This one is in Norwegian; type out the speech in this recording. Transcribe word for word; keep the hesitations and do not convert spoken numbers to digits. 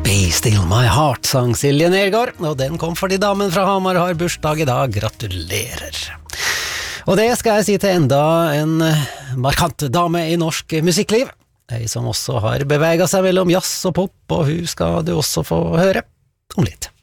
Be Still My Heart, sang Silje Nergård, og den kom fordi damen fra Hamar har bursdag i dag. Gratulerer. Og det skal jeg si til enda en markant dame i norsk musikkliv, ei som også har beveget seg mellom jazz og pop, og hun skal du også få høre om litt.